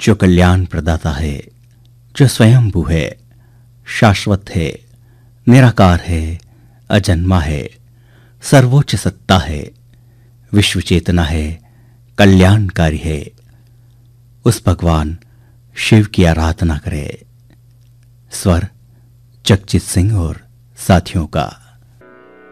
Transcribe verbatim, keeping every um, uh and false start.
जो कल्याण प्रदाता है, जो स्वयंभू है, शाश्वत है, निराकार है, अजन्मा है, सर्वोच्च सत्ता है, विश्व चेतना है, कल्याणकारी है, उस भगवान शिव की आराधना करें। स्वर जगजीत सिंह और साथियों का।